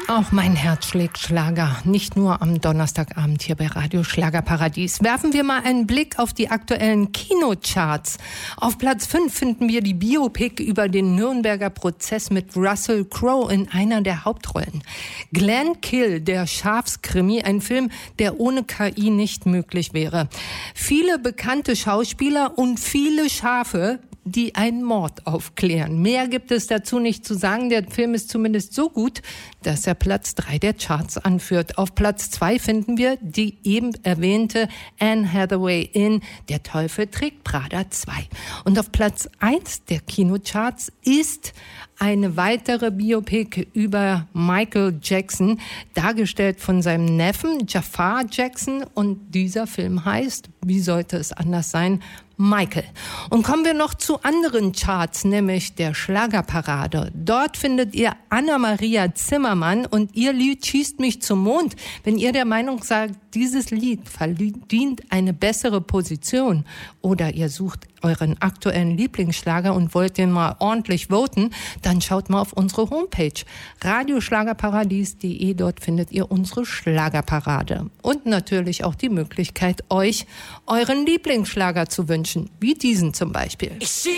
Auch mein Herz schlägt Schlager, nicht nur am Donnerstagabend hier bei Radio Schlagerparadies. Werfen wir mal einen Blick auf die aktuellen Kinocharts. Auf Platz 5 finden wir die Biopic über den Nürnberger Prozess mit Russell Crowe in einer der Hauptrollen. Glenn Kill, der Schafskrimi, ein Film, der ohne KI nicht möglich wäre. Viele bekannte Schauspieler und viele Schafe, die einen Mord aufklären. Mehr gibt es dazu nicht zu sagen. Der Film ist zumindest so gut, dass er Platz 3 der Charts anführt. Auf Platz 2 finden wir die eben erwähnte Anne Hathaway in Der Teufel trägt Prada 2. Und auf Platz 1 der Kinocharts ist eine weitere Biopic über Michael Jackson, dargestellt von seinem Neffen Jafar Jackson. Und dieser Film heißt, wie sollte es anders sein, Michael. Und kommen wir noch zu anderen Charts, nämlich der Schlagerparade. Dort findet ihr Anna-Maria Zimmermann und ihr Lied Schießt mich zum Mond. Wenn ihr der Meinung seid, dieses Lied verdient eine bessere Position oder ihr sucht euren aktuellen Lieblingsschlager und wollt den mal ordentlich voten, dann schaut mal auf unsere Homepage radioschlagerparadies.de. Dort findet ihr unsere Schlagerparade. Und natürlich auch die Möglichkeit, euch euren Lieblingsschlager zu wünschen, wie diesen zum Beispiel.